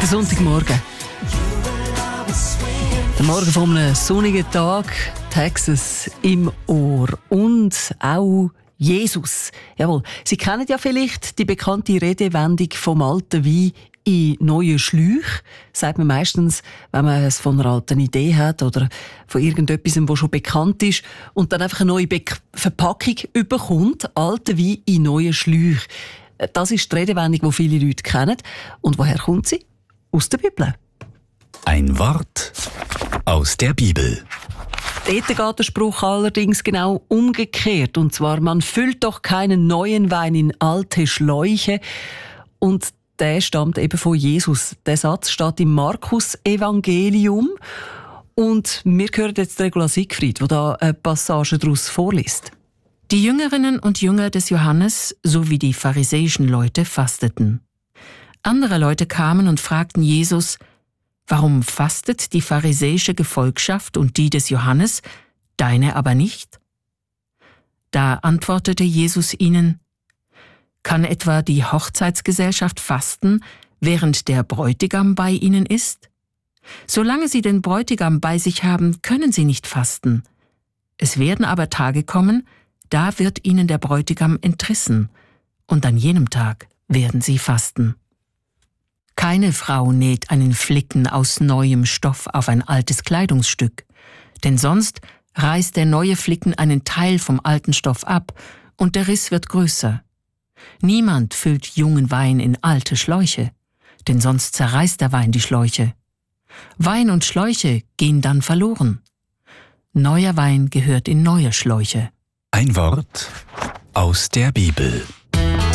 Der Sonntagmorgen. Der Morgen von einem sonnigen Tag, Texas im Ohr und auch Jesus. Jawohl, Sie kennen ja vielleicht die bekannte Redewendung vom alten Wein in neue Schläuche. Sagt man meistens, wenn man es von einer alten Idee hat oder von irgendetwas, was schon bekannt ist und dann einfach eine neue Verpackung überkommt, alten Wein in neue Schläuche. Das ist die Redewendung, die viele Leute kennen. Und woher kommt sie? Aus der Bibel. Ein Wort aus der Bibel. Dort geht der Spruch allerdings genau umgekehrt. Und zwar, man füllt doch keinen neuen Wein in alte Schläuche. Und der stammt eben von Jesus. Der Satz steht im Markus-Evangelium. Und wir hören jetzt Regula Siegfried, die da eine Passage daraus vorliest. Die Jüngerinnen und Jünger des Johannes sowie die pharisäischen Leute fasteten. Andere Leute kamen und fragten Jesus: Warum fastet die pharisäische Gefolgschaft und die des Johannes, deine aber nicht? Da antwortete Jesus ihnen: Kann etwa die Hochzeitsgesellschaft fasten, während der Bräutigam bei ihnen ist? Solange sie den Bräutigam bei sich haben, können sie nicht fasten. Es werden aber Tage kommen, da wird ihnen der Bräutigam entrissen, und an jenem Tag werden sie fasten. Keine Frau näht einen Flicken aus neuem Stoff auf ein altes Kleidungsstück, denn sonst reißt der neue Flicken einen Teil vom alten Stoff ab und der Riss wird größer. Niemand füllt jungen Wein in alte Schläuche, denn sonst zerreißt der Wein die Schläuche. Wein und Schläuche gehen dann verloren. Neuer Wein gehört in neue Schläuche. Ein Wort aus der Bibel.